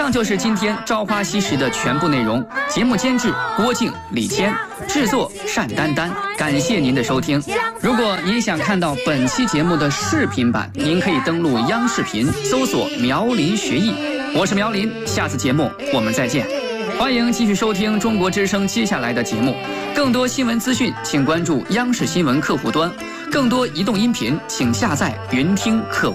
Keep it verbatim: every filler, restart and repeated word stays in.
上就是今天《朝花夕拾》的全部内容。节目监制郭靖、李谦，制作单丹丹。感谢您的收听。如果您想看到本期节目的视频版，您可以登录央视频搜索苗林学艺。我是苗林，下次节目我们再见。欢迎继续收听中国之声接下来的节目。更多新闻资讯，请关注央视新闻客户端；更多移动音频，请下载云听客户。